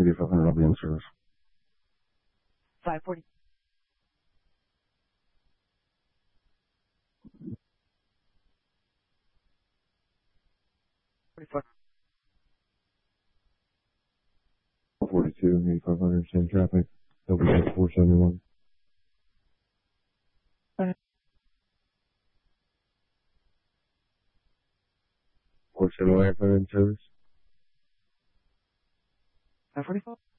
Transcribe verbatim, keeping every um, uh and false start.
eighty-five hundred, I'll be in service. five forty. forty-four. four forty-two, eighty-five hundred, same traffic. They'll be at four seventy-one. four seventy-one, airplane in service. five forty-four.